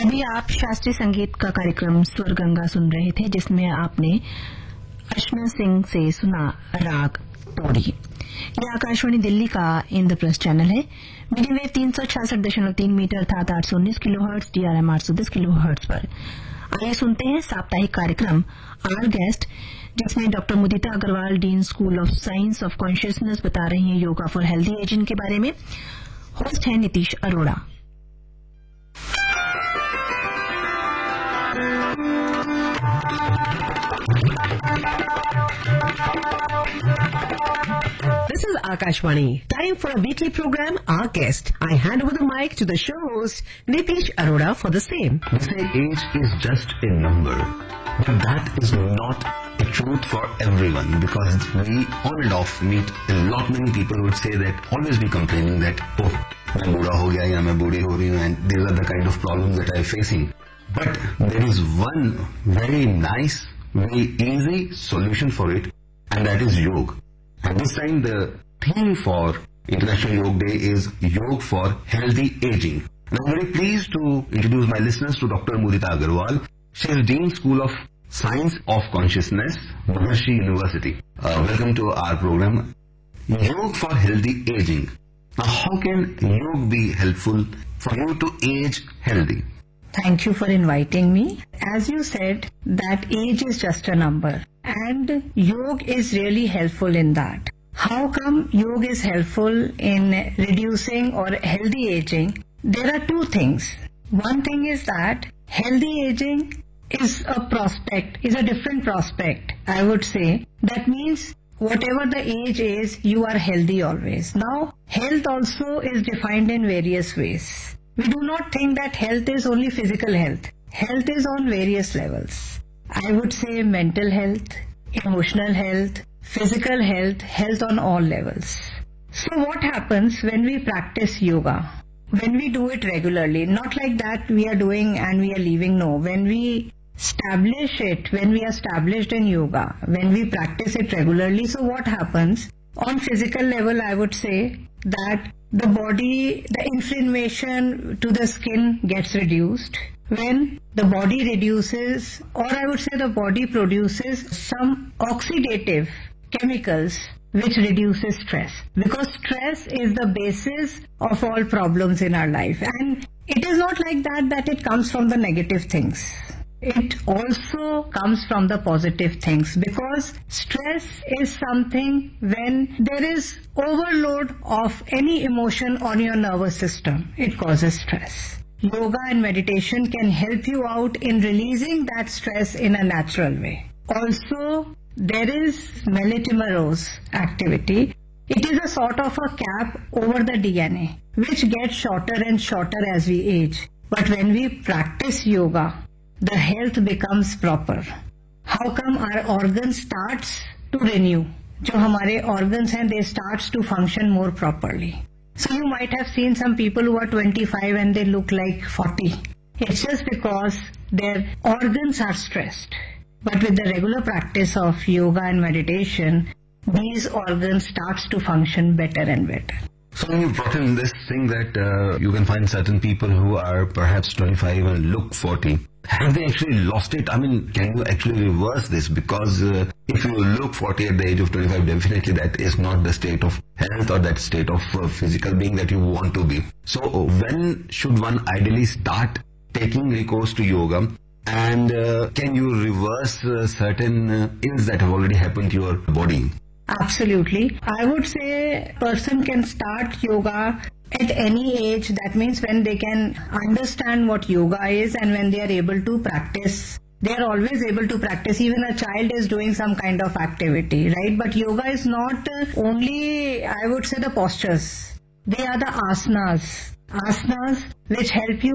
अभी आप शास्त्रीय संगीत का कार्यक्रम स्वर गंगा सुन रहे थे, जिसमें आपने अर्चना सिंह से सुना राग तोड़ी। यह आकाशवाणी दिल्ली का इंद्रप्रस्थ चैनल है। मीडियम वेव 366.3 मीटर अर्थात 819 किलोहर्ट्ज, DRM 810 किलोहर्ट्ज पर। आइए सुनते हैं साप्ताहिक कार्यक्रम आवर गेस्ट, जिसमें doctor Mudita Agarwal, dean school of science of consciousness, बता रही हैं योगा फॉर हेल्दी एजिंग के बारे में। होस्ट है Nitish Arora. This is Akashvani. Time for a weekly program, Our Guest. I hand over the mic to the show host, Nitish Arora, for the same. They say age is just a number, but that is not the truth for everyone, because we on and off meet a lot many people who would say that, always be complaining that, oh, मैं बूढ़ा हो गया या मैं बूढ़ी हो रही हूँ, and these are the kind of problems that I am facing. But there is one very nice, very easy solution for it, and that is yoga. And this time the theme for International Yoga Day is Yoga for Healthy Aging. And I'm very pleased to introduce my listeners to Dr. Mudita Agarwal. She is Dean School of Science of Consciousness, Maharishi University. Welcome to our program, Yoga for Healthy Aging. Now, how can yoga be helpful for you to age healthy? Thank you for inviting me. As you said, that age is just a number, and yoga is really helpful in that. How come yoga is helpful in reducing or healthy aging? There are two things. One thing is that healthy aging is a prospect, is a different prospect, I would say. That means whatever the age is, you are healthy always. Now, health also is defined in various ways. We do not think that health is only physical health. Health is on various levels. I would say mental health, emotional health, physical health, health on all levels. So what happens when we practice yoga? When we do it regularly, not like that we are doing and we are leaving, no. When we establish it, when we are established in yoga, when we practice it regularly, so what happens? On physical level, I would say that the body, the inflammation to the skin gets reduced. When the body reduces, or I would say the body produces some oxidative chemicals which reduces stress. Because stress is the basis of all problems in our life. And it is not like that it comes from the negative things. It also comes from the positive things, because stress is something when there is overload of any emotion on your nervous system. It causes stress. Yoga and meditation can help you out in releasing that stress in a natural way. Also, there is melatomerose activity. It is a sort of a cap over the DNA, which gets shorter and shorter as we age. But when we practice yoga, the health becomes proper. How come our organs starts to renew? जो हमारे organs हैं, they starts to function more properly. So you might have seen some people who are 25 and they look like 40. It's just because their organs are stressed. But with the regular practice of yoga and meditation, these organs starts to function better and better. So you brought in this thing that you can find certain people who are perhaps 25 and look 40. Have they actually lost it? I mean, can you actually reverse this? Because if you look 40 at the age of 25, definitely that is not the state of health or that state of physical being that you want to be. So when should one ideally start taking recourse to yoga? And can you reverse certain ills that have already happened to your body? Absolutely. I would say a person can start yoga at any age. That means when they can understand what yoga is and when they are able to practice. They are always able to practice. Even a child is doing some kind of activity, right? But yoga is not only, I would say, the postures. They are the asanas. Asanas which help you